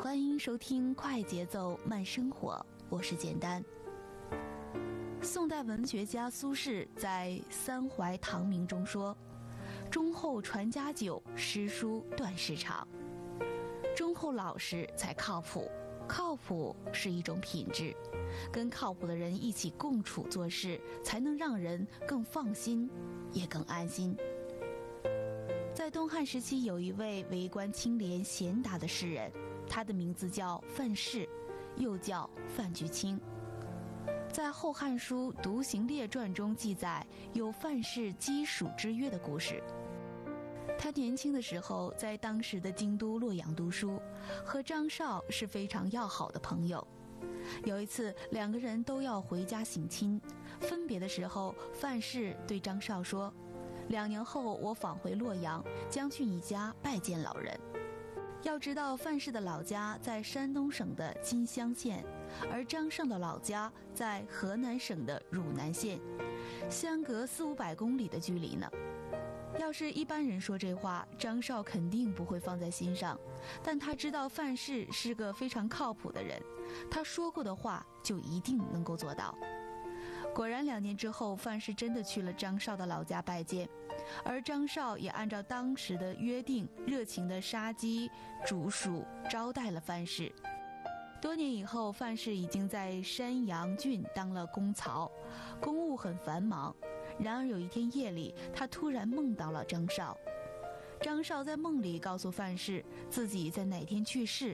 欢迎收听快节奏慢生活，我是简单。宋代文学家苏轼在《三淮堂铭》中说：“忠厚传家久，诗书断世长。”忠厚老实才靠谱，靠谱是一种品质，跟靠谱的人一起共处做事，才能让人更放心，也更安心。在东汉时期，有一位为官清廉贤达的诗人，他的名字叫范氏，又叫范菊卿。在《后汉书·独行列传》中记载有范氏击蜀之约的故事。他年轻的时候在当时的京都洛阳读书，和张绍是非常要好的朋友。有一次两个人都要回家省亲，分别的时候，范氏对张绍说：“2年后我返回洛阳，将去你家拜见老人。”要知道范氏的老家在山东省的金乡县，而张绍的老家在河南省的汝南县，相隔400-500公里的距离呢。要是一般人说这话，张绍肯定不会放在心上，但他知道范氏是个非常靠谱的人，他说过的话就一定能够做到。果然2年之后，范氏真的去了张绍的老家拜见，而张绍也按照当时的约定，热情地杀鸡煮薯招待了范氏。多年以后，范氏已经在山阳郡当了公曹，公务很繁忙。然而有一天夜里，他突然梦到了张绍。张绍在梦里告诉范氏自己在哪天去世，